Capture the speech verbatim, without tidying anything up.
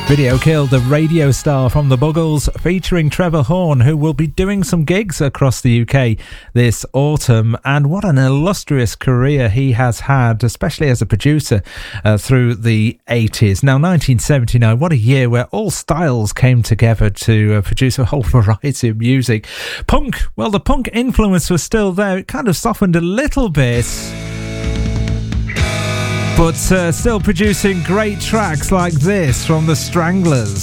Video killed the radio star from the Buggles, featuring Trevor Horn, who will be doing some gigs across the U K this autumn. And what an illustrious career he has had, especially as a producer uh, through the eighties. Now, nineteen seventy-nine, what a year where all styles came together to uh, produce a whole variety of music. Punk, well, the punk influence was still there. It kind of softened a little bit, but uh, still producing great tracks like this from the Stranglers.